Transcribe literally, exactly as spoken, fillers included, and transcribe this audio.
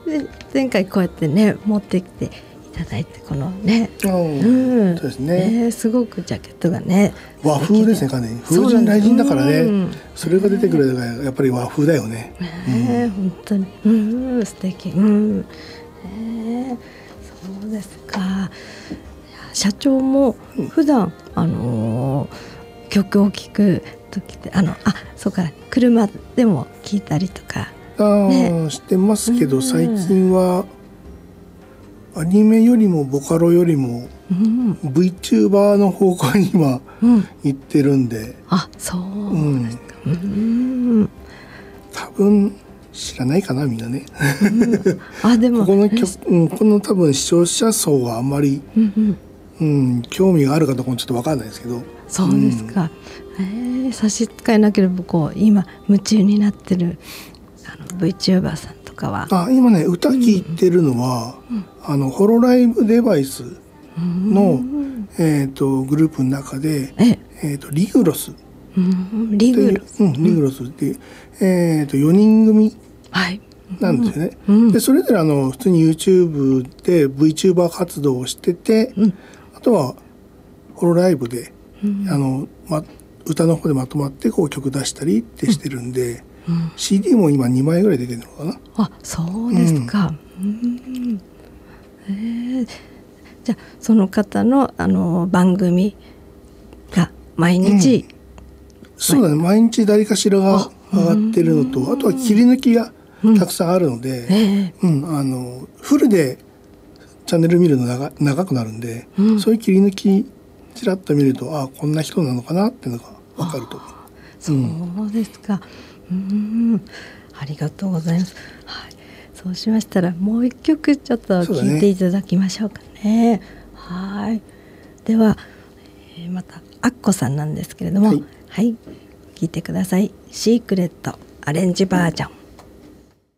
で前回こうやってね持ってきていただいてこのね、 うん、そうですね、 ねすごくジャケットがね和風ですね。完全に風神雷神だからね、 うん、 それが出てくるのがやっぱり和風だよね。 ね、うん、本当に、うん、素敵、うん、ね、そうですか。社長も普段、うん、あのー、曲を聴く時ってあのあそうか車でも聴いたりとか、 あ、ね、してますけど、うん、最近はアニメよりもボカロよりも、うん、VTuber の方向に今、うん、行ってるんで、 あそうですか、うん、 多分知らないかなみんなね、 うん、あでもここの曲、うん、この多分視聴者層はあんまり、うんうん、興味があるかどうかもちょっと分かんないですけど。 そうですか、うん、えー、差し支えなければこう今夢中になってるあの VTuber さんとかはあ今ね歌聴いてるのは、うんうん、あのホロライブデバイスの、うん、えー、とグループの中で、ええー、とリグロス、 うん、リグロス、 うん、リグロスっていう、えー、とよにん組なんですよね、うん、でそれぞれあの普通に YouTube で VTuber 活動をしてて、うん、あとはホロライブで、うん、あのま、歌の方でまとまってこう曲出したりってしてるんで、うん、シーディー も今にまいぐらい出てるのかな。 あそうですか、うん、えー、じゃあその方の、あの番組が毎日、うん、 そうだね、毎日誰かしらが上がってるのと、あとは切り抜きがたくさんあるので、うんえーうん、あのフルでチャンネル見るの 長, 長くなるんで、うん、そういう切り抜きちらっと見るとあこんな人なのかなっていうのが分かると思う。 そうですか、うん、ありがとうございます、はい、そうしましたらもう一曲ちょっと聴いていただきましょうかね。はい、では、えー、またアッコさんなんですけれども、はい、はい、聴いてください。シークレットアレンジバージョン。